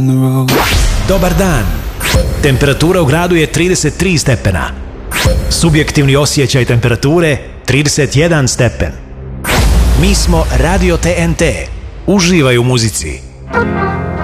Dobar dan. Temperatura u gradu je 33 stepena. Subjektivni osjećaj temperature 31 stepen. Mi smo Radio TNT. Uživaj u muzici.